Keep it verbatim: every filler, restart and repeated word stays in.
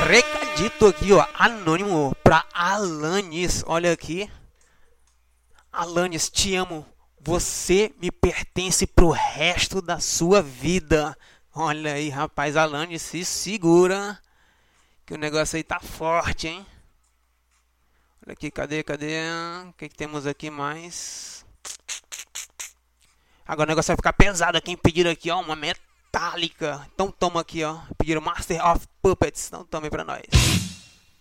Recadito aqui, ó, anônimo pra Alanis. Olha aqui. Alanis, te amo. Você me pertence pro resto da sua vida. Olha aí, rapaz, Alanis, se segura. Que o negócio aí tá forte, hein? Olha aqui, cadê, cadê? O que, que temos aqui mais? Agora o negócio vai ficar pesado. Quem pediram aqui, ó, uma metálica. Então toma aqui, ó. Pediram Master of Puppets. Então tome pra nós.